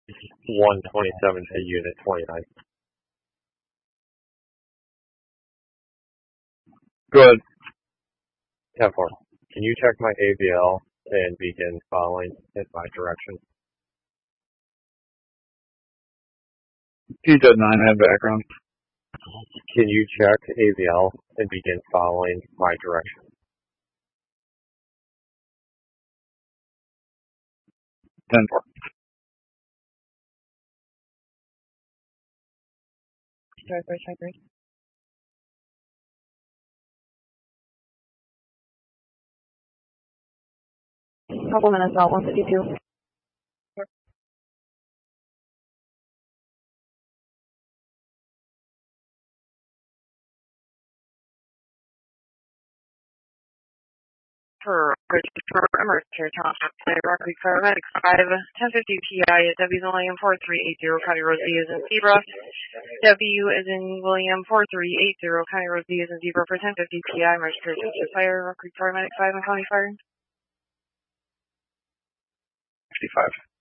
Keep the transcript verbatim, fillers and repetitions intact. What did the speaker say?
one twenty-seven to unit twenty-nine. Good. ten four. Can you check my A V L and begin following in my direction? He did nine head background. Can you check A V L and begin following my direction? ten four. Sorry, sorry, sorry. Couple minutes out, one fifty-two. For for emergency township, Rock Creek Paramedics five ten fifty P I at W William four three eight zero County Road Z is in Zebra. W is in William four three eight zero County Road Z is in Zebra for ten fifty P I emergency township fire. Rock Creek Paramedics five and County Fire. fifty-five.